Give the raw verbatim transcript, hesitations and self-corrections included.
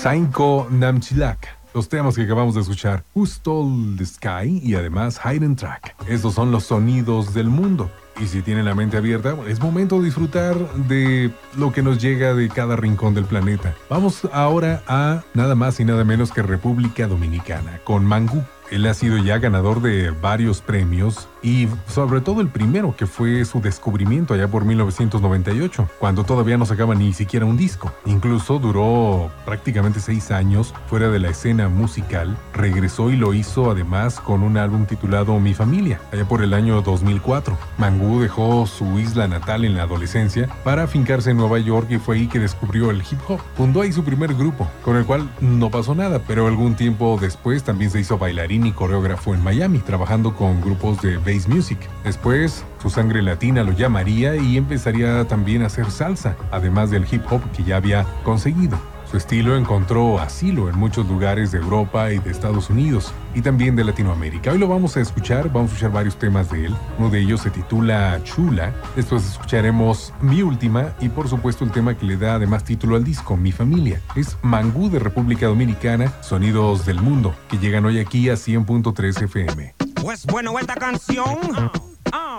Sainko Namchilak. Los temas que acabamos de escuchar, Who Stole the Sky y además Hidden Track. Estos son los sonidos del mundo. Y si tienen la mente abierta, es momento de disfrutar de lo que nos llega de cada rincón del planeta. Vamos ahora a nada más y nada menos que República Dominicana, con Mangú. Él ha sido ya ganador de varios premios y sobre todo el primero, que fue su descubrimiento allá por mil novecientos noventa y ocho, cuando todavía no sacaba ni siquiera un disco. Incluso duró prácticamente seis años fuera de la escena musical. Regresó y lo hizo además con un álbum titulado Mi Familia, allá por el año dos mil cuatro. Mangú dejó su isla natal en la adolescencia para afincarse en Nueva York y fue ahí que descubrió el hip hop. Fundó ahí su primer grupo, con el cual no pasó nada, pero algún tiempo después también se hizo bailarín y coreógrafo en Miami, trabajando con grupos de bass music. Después, su sangre latina lo llamaría y empezaría también a hacer salsa, además del hip hop que ya había conseguido. Su estilo encontró asilo en muchos lugares de Europa y de Estados Unidos, y también de Latinoamérica. Hoy lo vamos a escuchar, vamos a escuchar varios temas de él. Uno de ellos se titula Chula. Después escucharemos Mi Última y por supuesto el tema que le da además título al disco, Mi Familia. Es Mangú de República Dominicana, sonidos del mundo, que llegan hoy aquí a cien punto tres F M. Pues bueno, esta canción uh, uh,